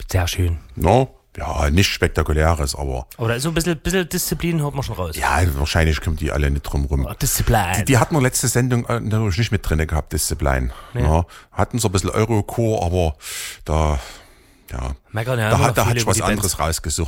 sehr schön. No? Ja, nichts Spektakuläres, aber... Oder so ein bisschen Disziplin hört man schon raus. Ja, wahrscheinlich kommen die alle nicht drum rum. Oh, Disziplin. Die hatten wir letzte Sendung natürlich nicht mit drin gehabt, Disziplin. Nee. Ja, hatten so ein bisschen Eurocore, aber da... Ja, Meckern ja da hatte ich was anderes rausgesucht.